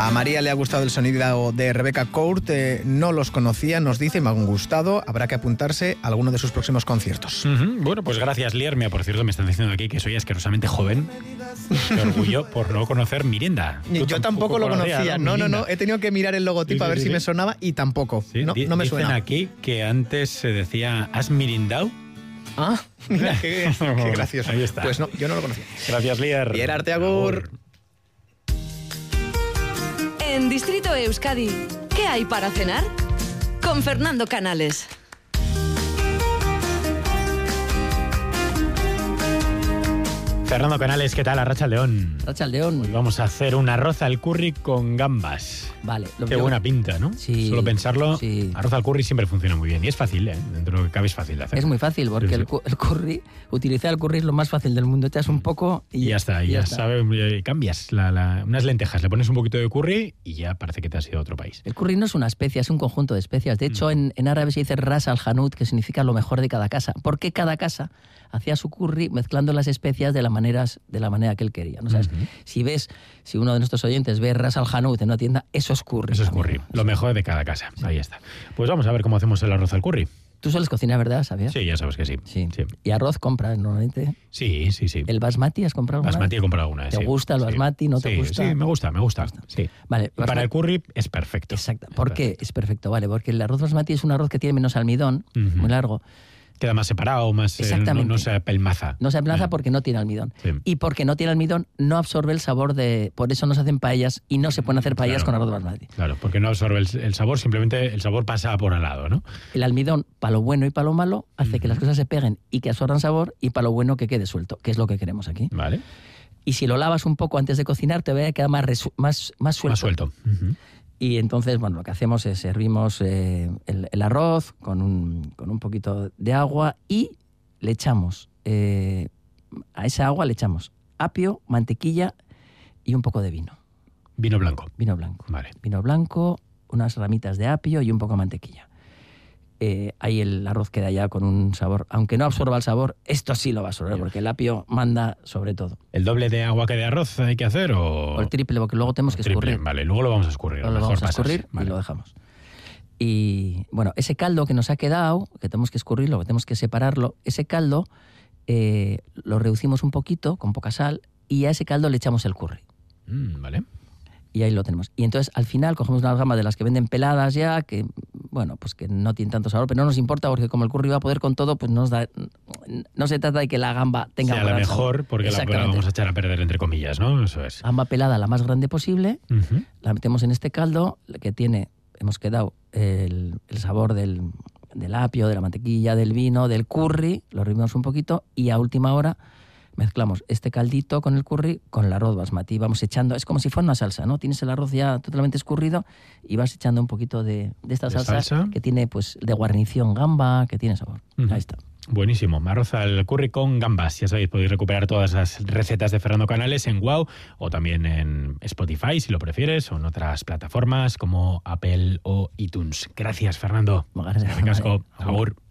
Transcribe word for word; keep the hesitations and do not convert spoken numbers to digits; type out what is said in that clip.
A María le ha gustado el sonido de Rebecca Court, eh, no los conocía, nos dice, me han gustado, habrá que apuntarse a alguno de sus próximos conciertos. Uh-huh. Bueno, pues gracias, Liermia. Por cierto, me están diciendo aquí que soy asquerosamente joven. Qué orgullo por no conocer Mirinda. Yo tampoco, tampoco lo conocía, no, no, no, no, he tenido que mirar el logotipo sí, sí, a ver sí, si sí. me sonaba y tampoco, sí, no, di- no me dicen suena. Aquí que antes se decía, ¿has mirindao? Ah, mira, qué, qué gracioso. Ahí está. Pues no, yo no lo conocía. Gracias, Lier. Pierre Arteagur. En Distrito Euskadi, ¿qué hay para cenar? Con Fernando Canales. Fernando Canales, ¿qué tal? Arratsaldeón. Arratsaldeón. Hoy vamos a hacer un arroz al curry con gambas. Vale. Lo Qué yo... buena pinta, ¿no? Sí. Solo pensarlo, sí. Arroz al curry siempre funciona muy bien. Y es fácil, ¿eh? Dentro de lo que cabe es fácil de hacer. Es muy fácil, porque sí, sí. El, cu- el curry, utilizar el curry es lo más fácil del mundo. Echas un poco y, y ya está. Y ya, ya está. sabes, cambias la, la, unas lentejas, le pones un poquito de curry y ya parece que te has ido a otro país. El curry no es una especia, es un conjunto de especias. De hecho, mm. en, en árabe se dice ras al hanout, que significa lo mejor de cada casa. Porque cada casa hacía su curry mezclando las especias de la manera, de la manera que él quería, ¿no? ¿Sabes? Uh-huh. Si ves, si uno de nuestros oyentes ve ras al hanout en una tienda, eso es curry. Eso es curry, lo mejor de cada casa. Sí. Ahí está. Pues vamos a ver cómo hacemos el arroz al curry. Tú sueles cocinar, ¿verdad? ¿Sabías? Sí, ya sabes que sí. Sí. sí. ¿Y arroz compras normalmente? Sí, sí, sí. ¿El basmati has comprado alguna Basmati vez? he comprado alguna vez, ¿Te sí. gusta el basmati? Sí. ¿No te sí, gusta? Sí, me gusta, me gusta. Me gusta. Sí. Vale, basmati... Para el curry es perfecto. Exacto. ¿Por es qué perfecto. es perfecto? Vale, porque el arroz basmati es un arroz que tiene menos almidón, uh-huh. muy largo. Queda más separado, más eh, no, no se apelmaza. No se apelmaza eh. porque no tiene almidón. Sí. Y porque no tiene almidón, no absorbe el sabor de... Por eso no se hacen paellas y no se pueden hacer paellas claro, con arroz basmati. Claro, porque no absorbe el, el sabor, simplemente el sabor pasa por al lado, ¿no? El almidón, para lo bueno y para lo malo, hace uh-huh. que las cosas se peguen y que absorban sabor, y para lo bueno que quede suelto, que es lo que queremos aquí. Vale. Y si lo lavas un poco antes de cocinar, te va a quedar más, resu- más, más suelto. Más suelto. Uh-huh. Y entonces, bueno, lo que hacemos es servimos eh, el, el arroz con un, con un poquito de agua y le echamos, eh, a esa agua le echamos apio, mantequilla y un poco de vino. Vino blanco. Vino blanco. Vale. Vino blanco, unas ramitas de apio y un poco de mantequilla. Eh, ahí el arroz queda ya con un sabor, aunque no absorba el sabor, esto sí lo va a absorber, porque el apio manda sobre todo. ¿El doble de agua que de arroz hay que hacer o...? O el triple, porque luego tenemos que triple, escurrir. Vale, luego lo vamos a escurrir. Luego lo mejor vamos a escurrir vale. y lo dejamos. Y bueno, ese caldo que nos ha quedado, que tenemos que escurrirlo, que tenemos que separarlo, ese caldo eh, lo reducimos un poquito, con poca sal, y a ese caldo le echamos el curry. Mm, vale. Y ahí lo tenemos. Y entonces al final cogemos unas gambas de las que venden peladas ya, que bueno, pues que no tienen tanto sabor, pero no nos importa porque como el curry va a poder con todo, pues nos da, no se trata de que la gamba tenga sea la mejor, sabor. Porque la, la vamos a echar a perder entre comillas, ¿no? Eso es. Gamba pelada la más grande posible, uh-huh. la metemos en este caldo que tiene, hemos quedado el, el sabor del, del apio, de la mantequilla, del vino, del curry, lo removemos un poquito y a última hora mezclamos este caldito con el curry con el arroz basmati. Vamos echando, es como si fuera una salsa, ¿no? Tienes el arroz ya totalmente escurrido y vas echando un poquito de, de esta ¿De salsa, salsa que tiene pues de guarnición gamba, que tiene sabor. Uh-huh. Ahí está. Buenísimo, arroz al curry con gambas. Ya sabéis, podéis recuperar todas las recetas de Fernando Canales en Wow o también en Spotify, si lo prefieres, o en otras plataformas como Apple o iTunes. Gracias, Fernando. Gracias. Casco. Agur.